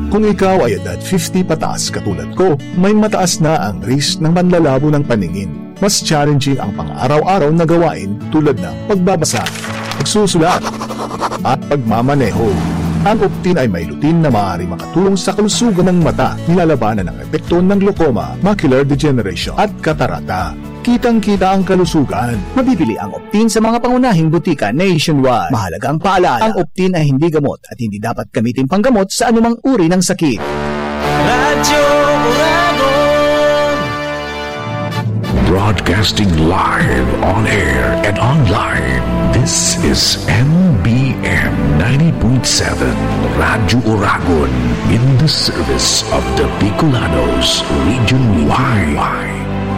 Kung ikaw ay edad 50 pataas katulad ko, may mataas na ang risk ng panlalabo ng paningin. Mas challenging ang pang-araw-araw na gawain tulad ng pagbabasa, pagsusulat, at pagmamaneho. Ang Optin ay may lutin na maaari makatulong sa kalusugan ng mata, nilalabanan ang epekto ng glaucoma, macular degeneration at katarata. Kitang-kita ang kalusugan. Mabibili ang Optin sa mga pangunahing butika nationwide. Mahalagang paalala, ang Optin ay hindi gamot at hindi dapat gamitin panggamot sa anumang uri ng sakit. Radyo Uragon. Broadcasting live on air and online. This is MBM 90.7 Radyo Uragon in the service of the Bicolanos region-wide.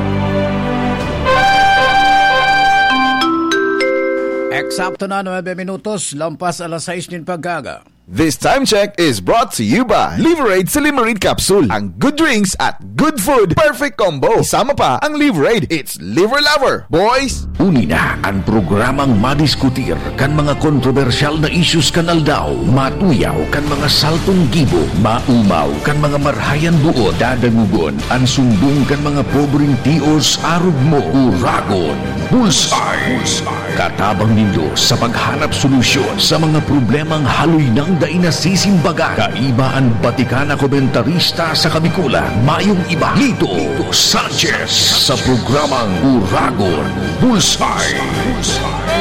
Eksakto na 9 minutos, lampas alas 6 din paggaga. This time check is brought to you by Liverade Silimarid Capsule. Ang good drinks at good food, perfect combo. Isama pa ang Liverade. It's Liver Lover, boys! Uni na ang programang madiskutir kan mga kontrobersyal na issues kan aldaw, matuyaw kan mga saltong gibo, maumaw kan mga marhayan buo, dadagugon, ang sumbong kan mga pobreng tios arog mo, Uragon, Bullseye. Katabang nindo sa paghanap solusyon sa mga problemang haloy ng dainasisimbaga. Kaiba ang Batikana komentarista sa Kabikulan, mayong iba, Lito Sanchez sa programang Uragon Bullseye.